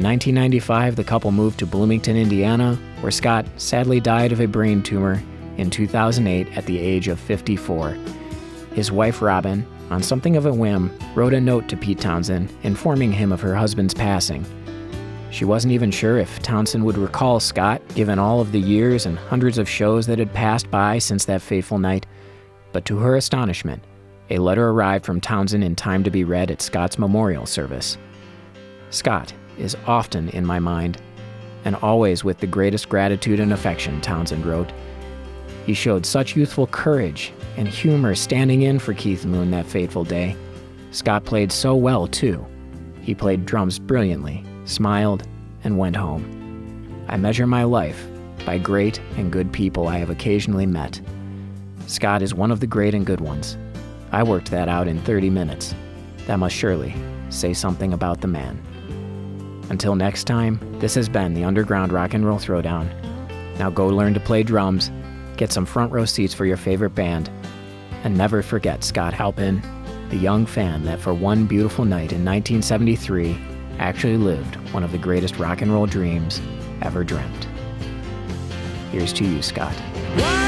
1995, the couple moved to Bloomington, Indiana, where Scott sadly died of a brain tumor in 2008 at the age of 54. His wife, Robin, on something of a whim, wrote a note to Pete Townshend informing him of her husband's passing. She wasn't even sure if Townshend would recall Scott, given all of the years and hundreds of shows that had passed by since that fateful night, but to her astonishment, a letter arrived from Townshend in time to be read at Scott's memorial service. "Scott is often in my mind, and always with the greatest gratitude and affection," Townshend wrote. "He showed such youthful courage and humor standing in for Keith Moon that fateful day. Scott played so well, too. He played drums brilliantly, smiled, and went home. I measure my life by great and good people I have occasionally met. Scott is one of the great and good ones. I worked that out in 30 minutes. That must surely say something about the man." Until next time, this has been the Underground Rock and Roll Throwdown. Now go learn to play drums, get some front row seats for your favorite band, and never forget Scott Halpin, the young fan that for one beautiful night in 1973 actually lived one of the greatest rock and roll dreams ever dreamt. Here's to you, Scott.